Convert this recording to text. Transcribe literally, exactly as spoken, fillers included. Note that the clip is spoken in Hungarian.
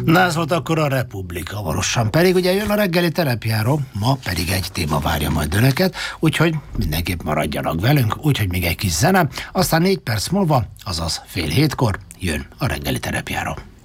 Na, ez volt akkor a Republika hamarosan. Pedig ugye jön a reggeli terepjáró, ma pedig egy téma várja majd önöket, úgyhogy mindenképp maradjanak velünk, úgyhogy még egy kis zene, aztán négy perc múlva, azaz fél hétkor jön a reggeli terepjáró.